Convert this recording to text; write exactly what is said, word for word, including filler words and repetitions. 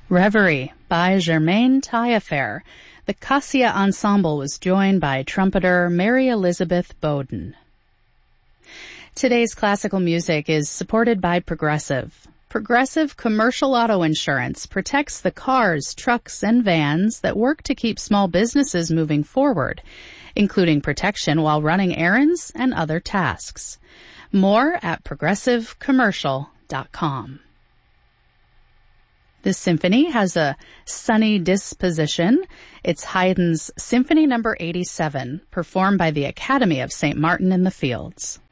Reverie by Germaine Taillefer. The Cassia Ensemble was joined by trumpeter Mary Elizabeth Bowden. Today's classical music is supported by Progressive. Progressive Commercial Auto Insurance protects the cars, trucks, and vans that work to keep small businesses moving forward, including protection while running errands and other tasks. More at progressive commercial dot com. This symphony has a sunny disposition. It's Haydn's Symphony Number eighty-seven, performed by the Academy of Saint Martin in the Fields.